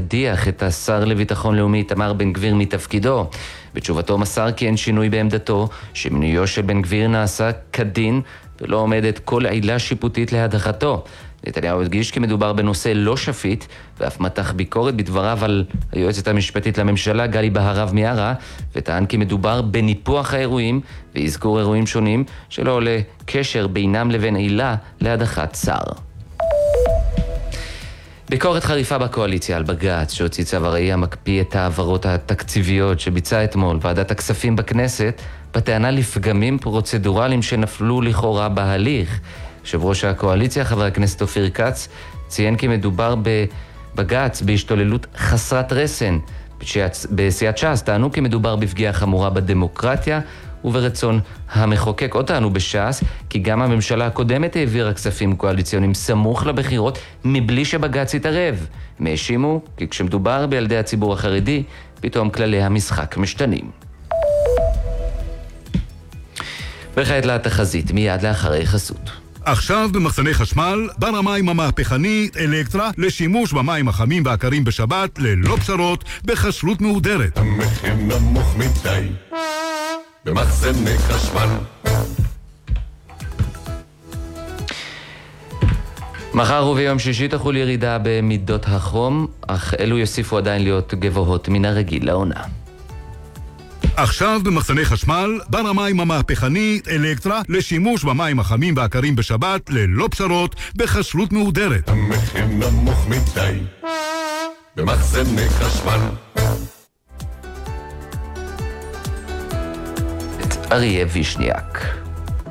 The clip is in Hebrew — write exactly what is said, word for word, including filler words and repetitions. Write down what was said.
ידיח את השר לביטחון לאומי איתמר בן גביר מתפקידו. בתשובתו מסר כי אין שינוי בעמדתו, שמינויו של בן גביר נעשה כדין ולא עומדת כל עילה שיפוטית להדחתו. נתניהו הדגיש כי מדובר בנושא לא שפיט, ואף מתח ביקורת בדבריו על היועצת המשפטית לממשלה גלי בהרב מיארה, וטען כי מדובר בניפוח האירועים והזכור אירועים שונים שלא עולה קשר בינם לבין עילה להדחת שר. ביקורת חריפה בקואליציה על בג"ץ שהוציא צו הראייה מקפיא את העברות התקציביות שביצע אתמול ועדת הכספים בכנסת בטענה לפגמים פרוצדורליים שנפלו לכאורה בהליך. יושב ראש הקואליציה, חבר הכנסת אופיר כץ, ציין כי מדובר בבג"ץ בהשתוללות חסרת רסן. בסיעת ש"ס טענו כי מדובר בפגיעה חמורה בדמוקרטיה וברצון המחוקק. עוד טענו בש"ס כי גם הממשלה הקודמת העבירה כספים קואליציוניים סמוך לבחירות מבלי שבג"ץ יתערב. הם האשימו כי כשמדובר בילדי הציבור החרדי, פתאום כללי המשחק משתנים. וכעת לתחזית מיד לאחרי חסות. עכשיו במחסני חשמל, בר המים המהפכני אלקטרה לשימוש במים החמים והקרים בשבת ללא פשרות בחשלות מהודרת. המחיר נמוך מדי במחסני חשמל. מחר וביום שישי תחול ירידה במידות החום, אך אלו יוסיפו עדיין להיות גבוהות מן הרגיל לעונה. עכשיו במחסני חשמל, בר המים המהפכני אלקטרה לשימוש במים החמים והקרים בשבת ללא פשרות בחשלות מהודרת. המחיר נמוך מדי במחסני חשמל. את אריה וישניאק.